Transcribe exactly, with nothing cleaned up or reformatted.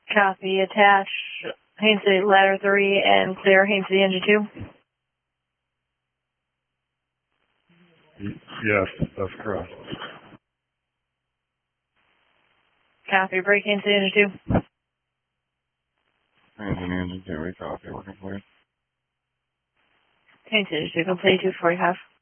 Copy. Attach Haines City ladder three and clear Haines City engine two. Yes, that's correct. Copy. Break Haines City engine two. Haines City engine two, we copy. We're complete. Haines City engine two complete two forty-five.